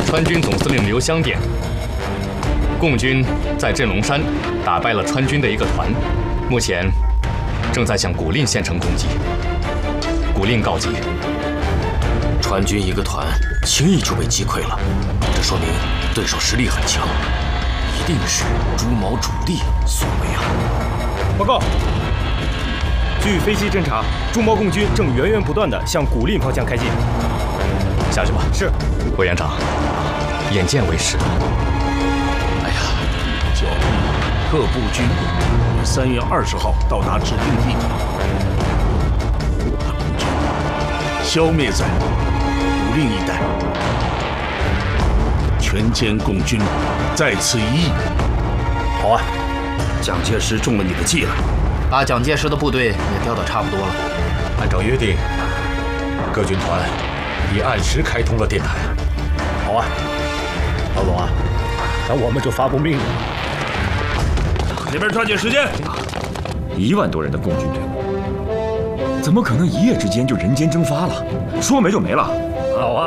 川军总司令刘湘电，共军在镇龙山打败了川军的一个团，目前正在向古蔺县城攻击。古蔺告急， 川军一个团轻易就被击溃了，这说明对手实力很强，一定是朱毛主力所为啊！ 报告，据飞机侦察，朱毛共军正源源不断地向古蔺方向开进。 下去吧。是，委员长，眼见为实。 哎呀，交兵各部军于3月20号到达指定地点，把共军消灭在古蔺一带，全歼共军，在此一役。好啊，蒋介石中了你的计了， 把蒋介石的部队也调得差不多了。 按照约定，各军团已按时开通了电台。 好啊，老总啊，那我们就发布命令，那边抓紧时间。 1万多人的共军队伍，怎么可能一夜之间就人间蒸发了？说没就没了？ 好啊。